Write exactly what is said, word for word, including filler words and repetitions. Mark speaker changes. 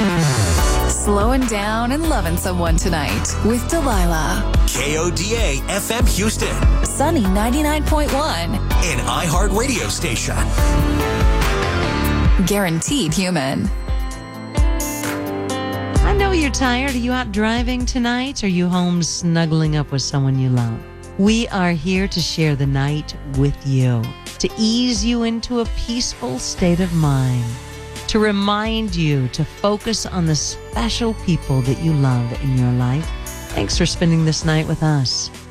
Speaker 1: Slowing down and loving someone tonight with Delilah.
Speaker 2: K O D A F M Houston.
Speaker 1: Sunny ninety-nine point one.
Speaker 2: An iHeart radio station.
Speaker 1: Guaranteed human.
Speaker 3: I know you're tired. Are you out driving tonight? Are you home snuggling up with someone you love? We are here to share the night with you, to ease you into a peaceful state of mind, to remind you to focus on the special people that you love in your life. Thanks for spending this night with us.